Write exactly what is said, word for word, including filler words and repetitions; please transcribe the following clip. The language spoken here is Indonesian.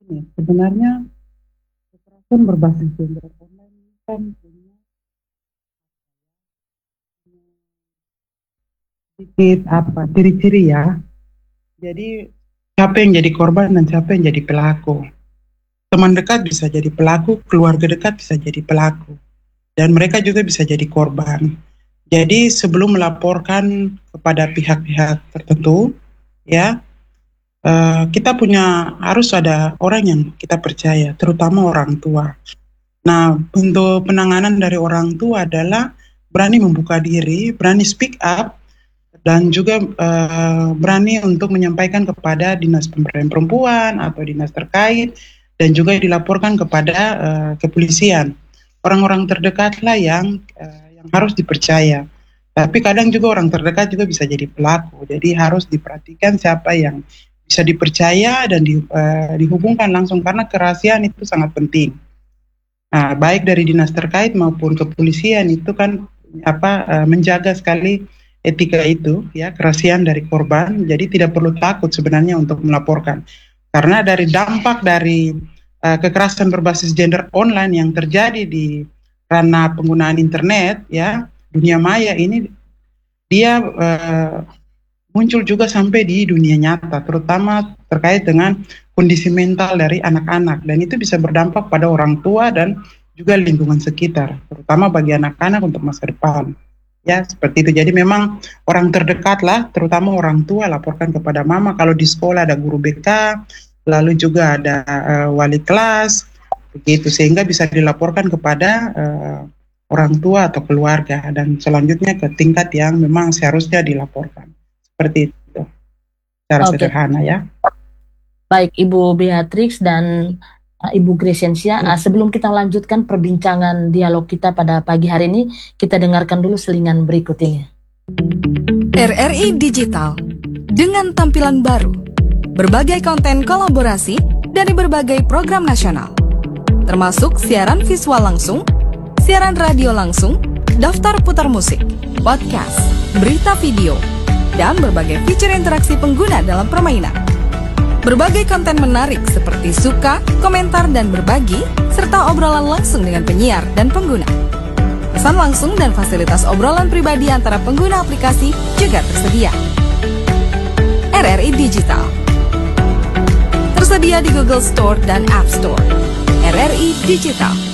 Ini sebenarnya kekerasan berbasis gender online ini kan punya sedikit apa ciri-ciri ya. Jadi siapa yang jadi korban dan siapa yang jadi pelaku. Teman dekat bisa jadi pelaku, keluarga dekat bisa jadi pelaku, dan mereka juga bisa jadi korban. Jadi sebelum melaporkan kepada pihak-pihak tertentu, ya eh, kita punya harus ada orang yang kita percaya, terutama orang tua. Nah, untuk penanganan dari orang tua adalah berani membuka diri, berani speak up, dan juga eh, berani untuk menyampaikan kepada dinas pemberdayaan perempuan atau dinas terkait, dan juga dilaporkan kepada eh, kepolisian. Orang-orang terdekatlah yang eh, yang harus dipercaya. Tapi kadang juga orang terdekat juga bisa jadi pelaku. Jadi harus diperhatikan siapa yang bisa dipercaya dan di, eh, dihubungkan langsung karena kerahasiaan itu sangat penting. Nah, baik dari dinas terkait maupun kepolisian itu kan apa eh, menjaga sekali etika itu ya, kerahasiaan dari korban. Jadi tidak perlu takut sebenarnya untuk melaporkan. Karena dari dampak dari eh, kekerasan berbasis gender online yang terjadi di ranah penggunaan internet ya, dunia maya ini dia eh, muncul juga sampai di dunia nyata, terutama terkait dengan kondisi mental dari anak-anak, dan itu bisa berdampak pada orang tua dan juga lingkungan sekitar, terutama bagi anak-anak untuk masa depan. Ya, seperti itu. Jadi memang orang terdekat lah, terutama orang tua, laporkan kepada mama. Kalau di sekolah ada guru B K, lalu juga ada uh, wali kelas, begitu, sehingga bisa dilaporkan kepada uh, orang tua atau keluarga, dan selanjutnya ke tingkat yang memang seharusnya dilaporkan. Seperti itu, secara Oke. sederhana ya. Baik, Ibu Beatrix dan uh, Ibu Crescentia, uh, sebelum kita lanjutkan perbincangan dialog kita pada pagi hari ini, kita dengarkan dulu selingan berikut ini. R R I Digital, dengan tampilan baru, berbagai konten kolaborasi dari berbagai program nasional, termasuk siaran visual langsung, siaran radio langsung, daftar putar musik, podcast, berita video, dan berbagai fitur interaksi pengguna dalam permainan. Berbagai konten menarik seperti suka, komentar, dan berbagi, serta obrolan langsung dengan penyiar dan pengguna. Pesan langsung dan fasilitas obrolan pribadi antara pengguna aplikasi juga tersedia. R R I Digital tersedia di Google Store dan App Store. R R I Digital.